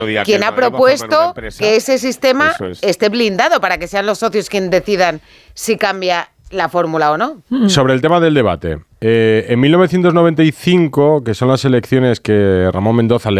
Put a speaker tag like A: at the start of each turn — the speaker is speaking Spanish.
A: quien ha propuesto que ese sistema esté blindado para que sean los socios quienes decidan si cambia la fórmula o no.
B: Sobre el tema del debate, en 1995, que son las elecciones que Ramón Mendoza le